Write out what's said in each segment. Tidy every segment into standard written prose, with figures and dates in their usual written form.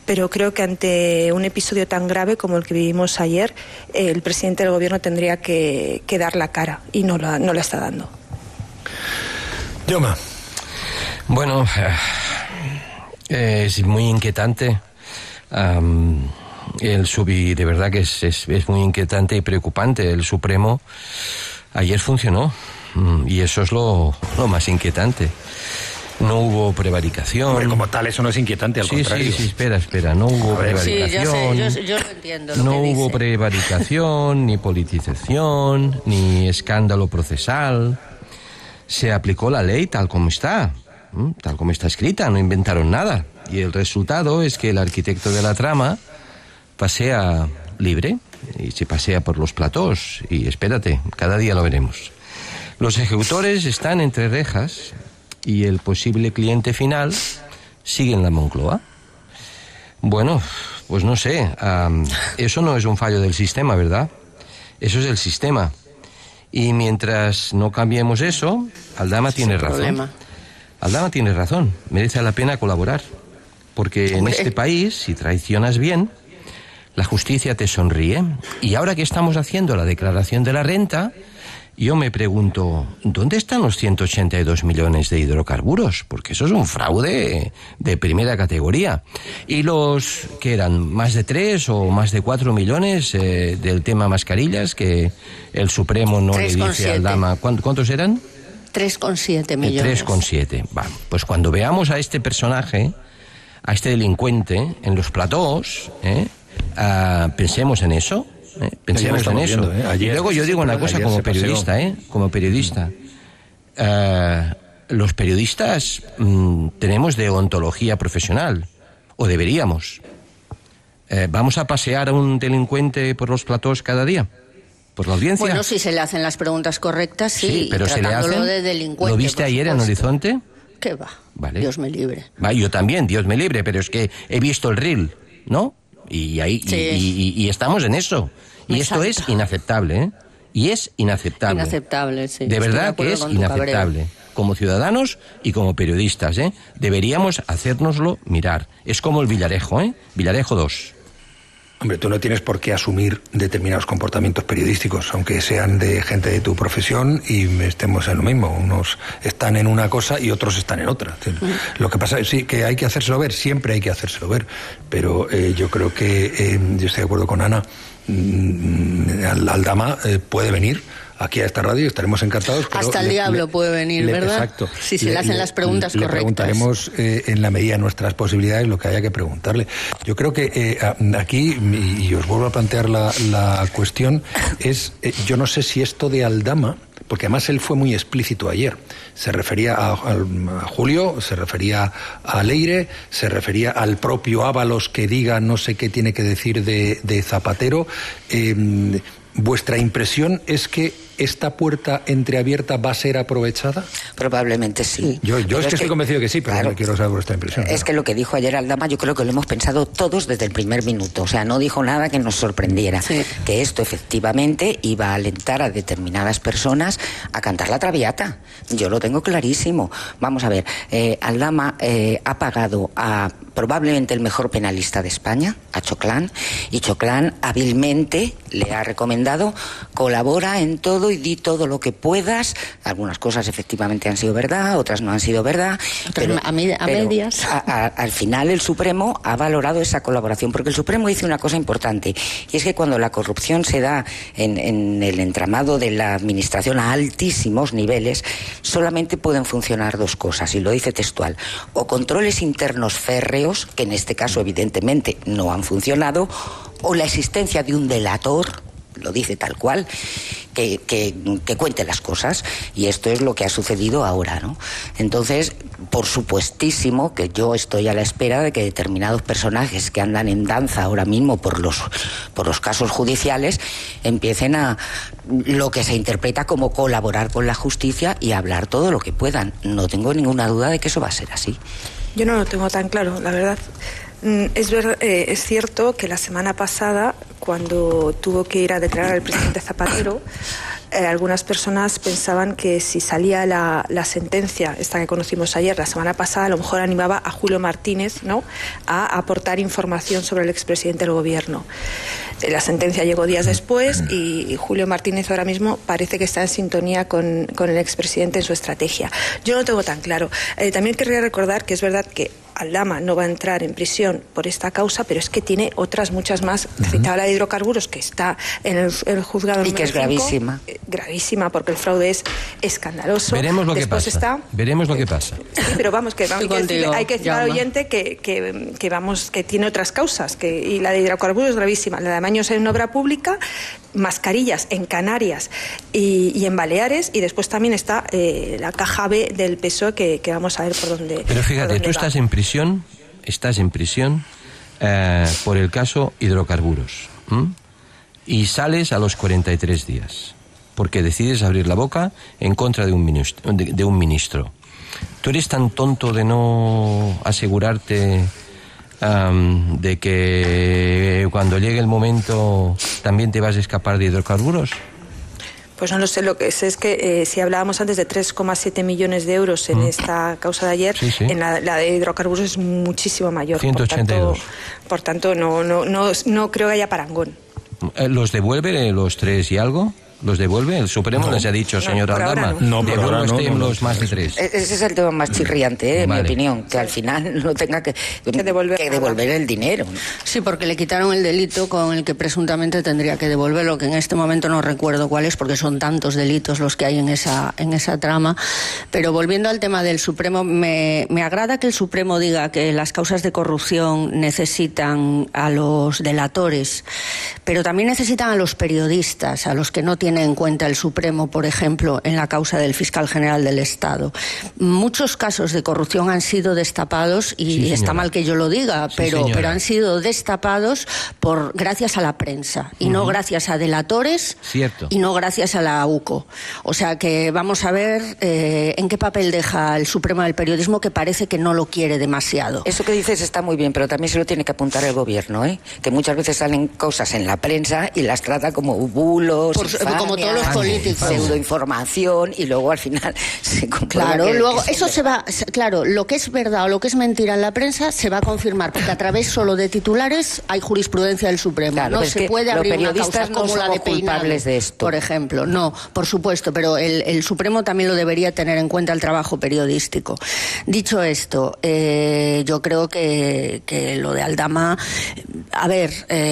pero creo que ante un episodio tan grave como el que vivimos ayer, el presidente del gobierno tendría que dar la cara, y no la está dando. Jaume. Bueno, es muy inquietante. De verdad que es muy inquietante y preocupante. El Supremo ayer funcionó, y eso es lo más inquietante. No hubo prevaricación. Hombre, como tal, eso no es inquietante, al contrario. Sí, espera. No hubo prevaricación. Sí, yo lo entiendo. No hubo prevaricación, ni politización, ni escándalo procesal. Se aplicó la ley tal como está escrita, no inventaron nada. Y el resultado es que el arquitecto de la trama pasea libre y se pasea por los platós. Y espérate, cada día lo veremos. Los ejecutores están entre rejas y el posible cliente final sigue en la Moncloa. Bueno, pues no sé, eso no es un fallo del sistema, ¿verdad? Eso es el sistema. Y mientras no cambiemos eso, Aldama tiene razón. Aldama tiene razón, merece la pena colaborar. Porque en este país, si traicionas bien, la justicia te sonríe. Y ahora que estamos haciendo la declaración de la renta, yo me pregunto, ¿dónde están los 182 millones de hidrocarburos? Porque eso es un fraude de primera categoría. Y los que eran más de 3 o más de 4 millones del tema mascarillas, que el Supremo no le dice a Aldama. ¿Cuántos eran? 3,7 millones. 3,7. Pues cuando veamos a este personaje, a este delincuente en los platós, pensemos en eso. Pensemos en eso. Y luego yo digo una cosa como periodista. Los periodistas tenemos deontología profesional, o deberíamos. ¿Vamos a pasear a un delincuente por los platós cada día? ¿Por la audiencia? Bueno, si se le hacen las preguntas correctas, sí, pero se le hacen. De delincuente, ¿Lo viste ayer en Horizonte? ¿Qué va? Vale. Dios me libre. Yo también, Dios me libre, pero es que he visto el reel, ¿no? Y ahí y estamos en eso. Y esto es inaceptable, ¿eh? Y es inaceptable. Inaceptable, sí. De verdad que es inaceptable. Como ciudadanos y como periodistas, ¿eh? Deberíamos hacérnoslo mirar. Es como el Villarejo, ¿eh? Villarejo 2. Hombre, tú no tienes por qué asumir determinados comportamientos periodísticos, aunque sean de gente de tu profesión y estemos en lo mismo. Unos están en una cosa y otros están en otra. Lo que pasa es que hay que hacérselo ver, siempre hay que hacérselo ver. Pero yo creo que, yo estoy de acuerdo con Ana, Aldama puede venir aquí a esta radio, estaremos encantados. Pero hasta el diablo puede venir, ¿verdad? Exacto. Si se le hacen las preguntas correctas. Le preguntaremos en la medida de nuestras posibilidades lo que haya que preguntarle. Yo creo que aquí, y os vuelvo a plantear la cuestión, yo no sé si esto de Aldama, porque además él fue muy explícito ayer, se refería a Julio, se refería a Leire, se refería al propio Ábalos que diga no sé qué tiene que decir de Zapatero. ¿Vuestra impresión es que esta puerta entreabierta va a ser aprovechada? Probablemente sí. Yo es que estoy convencido que sí, pero claro, no quiero saber vuestra impresión. Es que lo que dijo ayer Aldama, yo creo que lo hemos pensado todos desde el primer minuto. O sea, no dijo nada que nos sorprendiera. Sí. Que esto efectivamente iba a alentar a determinadas personas a cantar la Traviata. Yo lo tengo clarísimo. Vamos a ver, Aldama ha pagado a probablemente el mejor penalista de España, a Choclán, y Choclán hábilmente le ha recomendado: colabora en todo y di todo lo que puedas. Algunas cosas efectivamente han sido verdad, otras no han sido verdad, pero a medias. Al final el Supremo ha valorado esa colaboración, porque el Supremo dice una cosa importante, y es que cuando la corrupción se da en el entramado de la administración a altísimos niveles, solamente pueden funcionar dos cosas, y lo dice textual: o controles internos férreos, que en este caso evidentemente no han funcionado, o la existencia de un delator, lo dice tal cual, que cuente las cosas, y esto es lo que ha sucedido ahora, ¿no? Entonces, por supuestísimo que yo estoy a la espera de que determinados personajes que andan en danza ahora mismo por los casos judiciales empiecen a lo que se interpreta como colaborar con la justicia y hablar todo lo que puedan. No tengo ninguna duda de que eso va a ser así. Yo no lo tengo tan claro, la verdad. Es cierto que la semana pasada, cuando tuvo que ir a declarar al presidente Zapatero, algunas personas pensaban que si salía la sentencia, esta que conocimos ayer, la semana pasada, a lo mejor animaba a Julio Martínez, ¿no?, a aportar información sobre el expresidente del gobierno. La sentencia llegó días después y Julio Martínez ahora mismo parece que está en sintonía con el expresidente en su estrategia. Yo no lo tengo tan claro. También querría recordar que es verdad que Aldama no va a entrar en prisión por esta causa, pero es que tiene otras muchas más. Citaba la de hidrocarburos, que está en el juzgado y que es 5, gravísima. Gravísima, porque el fraude es escandaloso. Veremos lo que pasa. Veremos lo que pasa. Sí, pero vamos, que hay que decir al oyente que tiene otras causas, y la de hidrocarburos es gravísima. La de amaños en obra pública, mascarillas en Canarias y en Baleares, y después también está la caja B del PSOE, que vamos a ver por dónde. Pero fíjate, tú estás en prisión por el caso hidrocarburos, y sales a los 43 días porque decides abrir la boca en contra de un ministro. ¿Tú eres tan tonto de no asegurarte de que cuando llegue el momento también te vas a escapar de hidrocarburos? Pues no lo sé, lo que sé es que si hablábamos antes de 3,7 millones de euros en esta causa de ayer, sí. En la de hidrocarburos es muchísimo mayor. 182. Por tanto, no creo que haya parangón. ¿Los devuelve los 3 y algo? ¿Los devuelve? El Supremo les ha dicho, señor Aldama, los más de 3. Ese es el tema más chirriante, en mi opinión, que al final no tenga que devolver el dinero. Sí, porque le quitaron el delito con el que presuntamente tendría que devolverlo, que en este momento no recuerdo cuál es, porque son tantos delitos los que hay en esa trama. Pero volviendo al tema del Supremo, me agrada que el Supremo diga que las causas de corrupción necesitan a los delatores, pero también necesitan a los periodistas, a los que no tiene en cuenta el Supremo, por ejemplo, en la causa del fiscal general del Estado. Muchos casos de corrupción han sido destapados, y está mal que yo lo diga, pero han sido destapados gracias a la prensa, y no gracias a delatores, y no gracias a la UCO. O sea que vamos a ver en qué papel deja el Supremo del periodismo, que parece que no lo quiere demasiado. Eso que dices está muy bien, pero también se lo tiene que apuntar el gobierno, que muchas veces salen cosas en la prensa y las trata como bulos, como todos los políticos, pseudoinformación, y luego al final se comprueba. Claro, luego eso se va, claro, lo que es verdad o lo que es mentira en la prensa se va a confirmar, porque a través solo de titulares hay jurisprudencia del Supremo. Claro, no se puede abrir una causa como la de Peinado, de esto, por ejemplo. No, por supuesto, pero el Supremo también lo debería tener en cuenta, el trabajo periodístico. Dicho esto, yo creo que lo de Aldama, a ver,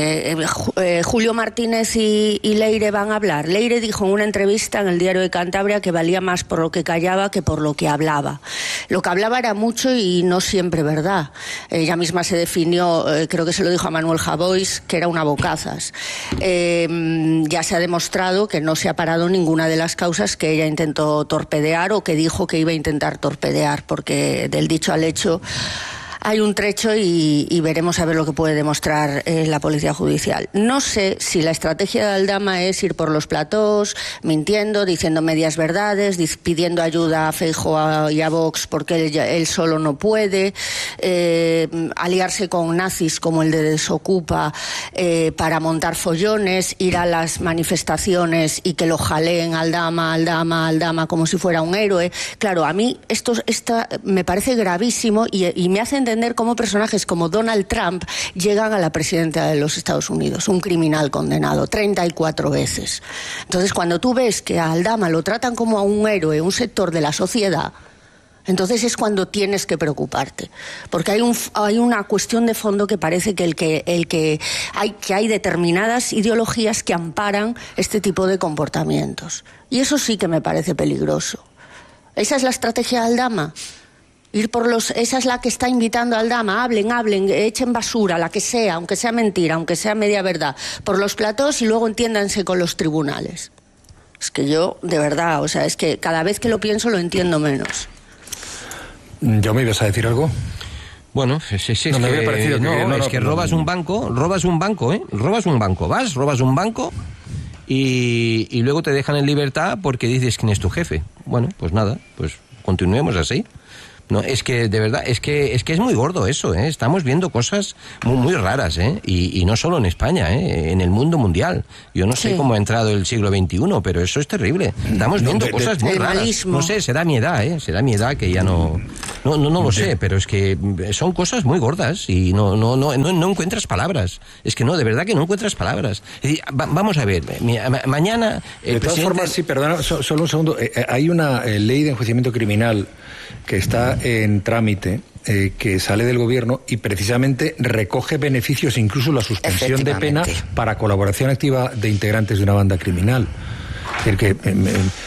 Julio Martínez y Leire van a hablar. Leire dijo en una entrevista en el Diario de Cantabria que valía más por lo que callaba que por lo que hablaba. Lo que hablaba era mucho y no siempre verdad. Ella misma se definió, creo que se lo dijo a Manuel Javois, que era una bocazas. Ya se ha demostrado que no se ha parado ninguna de las causas que ella intentó torpedear o que dijo que iba a intentar torpedear, porque del dicho al hecho hay un trecho y veremos a ver lo que puede demostrar la Policía Judicial. No sé si la estrategia de Aldama es ir por los platós, mintiendo, diciendo medias verdades, pidiendo ayuda a Feijóo y a Vox porque él solo no puede, aliarse con nazis como el de Desocupa para montar follones, ir a las manifestaciones y que lo jaleen Aldama como si fuera un héroe. Claro, a mí esto me parece gravísimo y me hace entender cómo personajes como Donald Trump llegan a la presidencia de los Estados Unidos, un criminal condenado 34 veces. Entonces, cuando tú ves que a Aldama lo tratan como a un héroe, un sector de la sociedad, entonces es cuando tienes que preocuparte, porque hay una cuestión de fondo que parece que hay determinadas ideologías que amparan este tipo de comportamientos, y eso sí que me parece peligroso. ¿Esa es la estrategia de Aldama? Esa es la que está invitando a Aldama, hablen, echen basura, la que sea, aunque sea mentira, aunque sea media verdad, por los platós y luego entiéndanse con los tribunales. Es que yo, de verdad, o sea, es que cada vez que lo pienso lo entiendo menos. ¿Yo me ibas a decir algo? Bueno, es que robas un banco, robas un banco y luego te dejan en libertad porque dices quién es tu jefe. Bueno, pues nada, pues continuemos así. No, es que de verdad, es que es muy gordo eso, ¿eh? Estamos viendo cosas muy raras, ¿eh? Y no solo en España, ¿eh? En el mundo mundial. Yo no sé cómo ha entrado el siglo XXI, pero eso es terrible. Estamos viendo cosas muy raras. Malismo. No sé, será mi edad, ¿eh? Será mi edad que ya no lo sé, pero es que son cosas muy gordas y no encuentras palabras. Es que no, de verdad que no encuentras palabras. Vamos a ver, mañana... De todas formas, sí, perdona, solo un segundo. Hay una ley de enjuiciamiento criminal que está en trámite, que sale del gobierno y precisamente recoge beneficios, incluso la suspensión de pena para colaboración activa de integrantes de una banda criminal. Es decir, que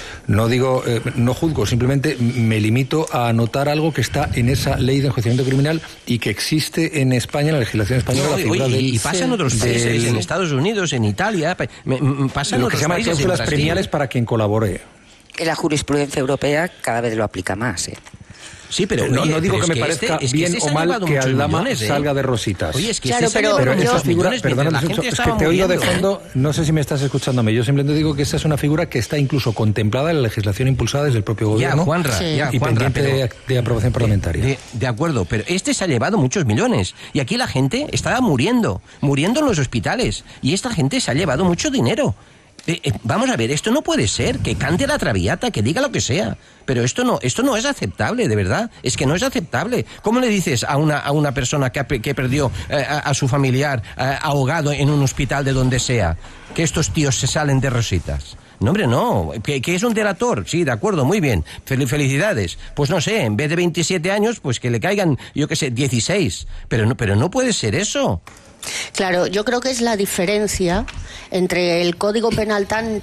no digo, no juzgo, simplemente me limito a anotar algo que está en esa ley de enjuiciamiento criminal y que existe en España, en la legislación española. Y pasa en otros países, en Estados Unidos, en Italia, pasa en lo que otros se llama países, cláusulas premiales para quien colabore. La jurisprudencia europea cada vez lo aplica más, Sí, pero no digo que me parezca bien o mal que Aldama salga de rositas. Oye, es que claro, pero esa figura, perdona, es que te oigo de fondo, no sé si me estás escuchándome. Yo simplemente digo que esa es una figura que está incluso contemplada en la legislación impulsada desde el propio gobierno y pendiente de aprobación parlamentaria. De acuerdo, pero se ha llevado muchos millones y aquí la gente estaba muriendo en los hospitales y esta gente se ha llevado mucho dinero. Vamos a ver, esto no puede ser, que cante la Traviata, que diga lo que sea, pero esto no es aceptable, de verdad, es que no es aceptable. ¿Cómo le dices a una persona que perdió a su familiar ahogado en un hospital de donde sea, que estos tíos se salen de rositas? No, hombre, no, que es un delator, sí, de acuerdo, muy bien, felicidades. Pues no sé, en vez de 27 años, pues que le caigan, yo qué sé, 16, pero no puede ser eso. Claro, yo creo que es la diferencia entre el Código Penal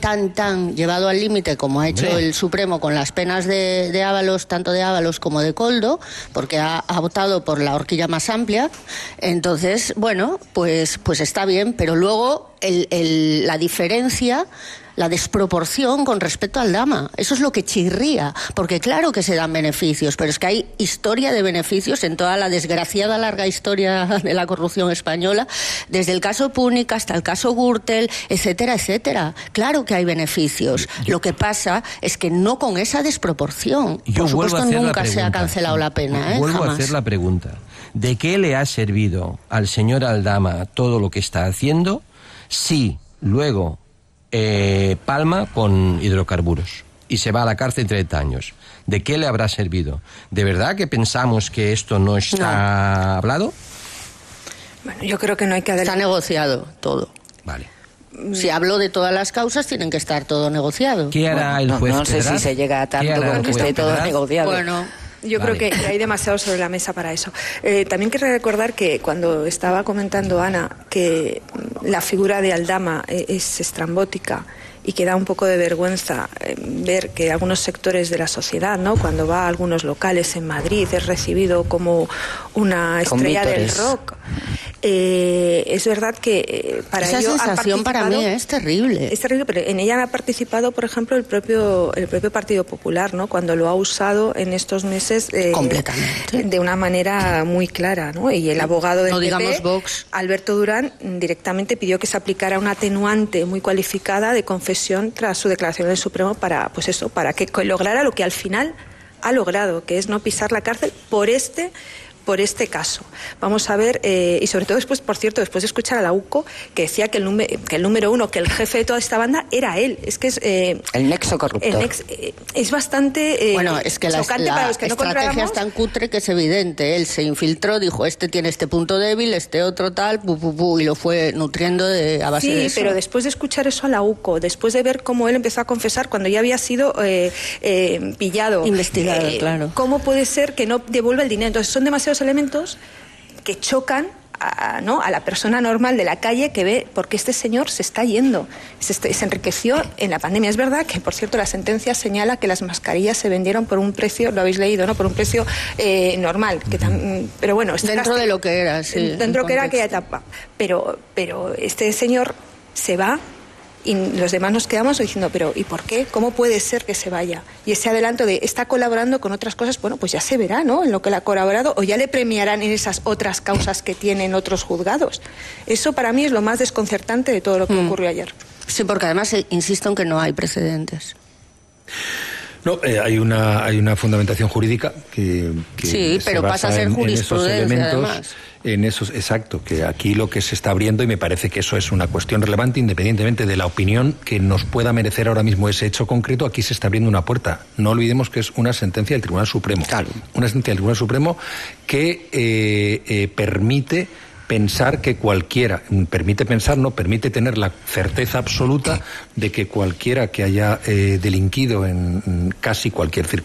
tan llevado al límite como ha hecho el Supremo con las penas de Ábalos, tanto de Ábalos como de Koldo, porque ha votado por la horquilla más amplia. Entonces, bueno, pues está bien, pero luego la diferencia, la desproporción con respecto al Aldama, eso es lo que chirría, porque claro que se dan beneficios, pero es que hay historia de beneficios en toda la desgraciada larga historia de la corrupción española, desde el caso Púnica hasta el caso Gürtel, etcétera, etcétera. Claro que hay beneficios. Lo que pasa es que no con esa desproporción. Por supuesto, nunca se ha cancelado la pena. Vuelvo Jamás. a hacer la pregunta. ¿De qué le ha servido al señor Aldama todo lo que está haciendo si luego palma con hidrocarburos y se va a la cárcel 30 años? ¿De qué le habrá servido? ¿De verdad que pensamos que esto no está hablado? Bueno, yo creo que no hay que Está negociado todo. Vale. Si hablo de todas las causas, tienen que estar todo negociado. ¿Qué hará el juez? No sé si se llega a tanto con que esté todo negociado. Bueno, yo creo que hay demasiado sobre la mesa para eso. También quiero recordar que cuando estaba comentando Ana que la figura de Aldama es estrambótica y que da un poco de vergüenza ver que algunos sectores de la sociedad, ¿no?, cuando va a algunos locales en Madrid es recibido como una estrella del rock. Es verdad que para esa ello sensación para mí es terrible. Es terrible, pero en ella ha participado, por ejemplo, el propio Partido Popular, ¿no?, cuando lo ha usado en estos meses completamente, de una manera muy clara, ¿no? Y el abogado del PP, Vox, Alberto Durán, directamente pidió que se aplicara una atenuante muy cualificada de confesión tras su declaración en el Supremo para que lograra lo que al final ha logrado, que es no pisar la cárcel por este caso. Vamos a ver, y sobre todo después, por cierto, después de escuchar a la UCO, que decía que el número uno, que el jefe de toda esta banda era él. Es que es... el nexo corruptor. Es bastante bueno, es que chocante para los que no controlamos. La estrategia es tan cutre que es evidente. Él se infiltró, dijo, este tiene este punto débil, este otro tal, y lo fue nutriendo a base de eso. Sí, pero después de escuchar eso a la UCO, después de ver cómo él empezó a confesar cuando ya había sido pillado, investigado, claro. ¿Cómo puede ser que no devuelva el dinero? Entonces son demasiados elementos que chocan a la persona normal de la calle que ve porque este señor se está yendo, se enriqueció en la pandemia. Es verdad que, por cierto, la sentencia señala que las mascarillas se vendieron por un precio, lo habéis leído, ¿no?, por un precio normal, pero bueno, dentro de lo que era, sí, dentro de lo que era aquella etapa, pero este señor se va y los demás nos quedamos diciendo, pero ¿y por qué? ¿Cómo puede ser que se vaya? Y ese adelanto de está colaborando con otras cosas, bueno, pues ya se verá, ¿no?, en lo que le ha colaborado, o ya le premiarán en esas otras causas que tienen otros juzgados. Eso para mí es lo más desconcertante de todo lo que ocurrió ayer. Sí, porque además insisto en que no hay precedentes. No, hay una fundamentación jurídica que sí, pero se pasa basa a ser en jurisprudencia, esos elementos, además. en esos, exacto, que aquí lo que se está abriendo, y me parece que eso es una cuestión relevante, independientemente de la opinión que nos pueda merecer ahora mismo ese hecho concreto, aquí se está abriendo una puerta. No olvidemos que es una sentencia del Tribunal Supremo. Claro. Una sentencia del Tribunal Supremo que permite pensar que cualquiera, permite tener la certeza absoluta de que cualquiera que haya delinquido en casi cualquier circunstancia